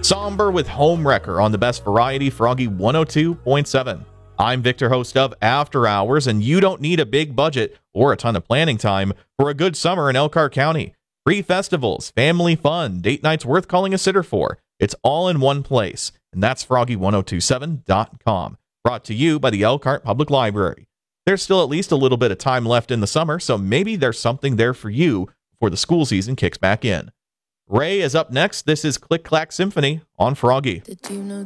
Somber with Homewrecker on the best variety, Froggy 102.7. I'm Victor, host of After Hours, and you don't need a big budget or a ton of planning time for a good summer in Elkhart County. Free festivals, family fun, date nights worth calling a sitter for. It's all in one place, and that's froggy1027.com. Brought to you by the Elkhart Public Library. There's still at least a little bit of time left in the summer, so maybe there's something there for you before the school season kicks back in. Ray is up next. This is Click Clack Symphony on Froggy. Did you know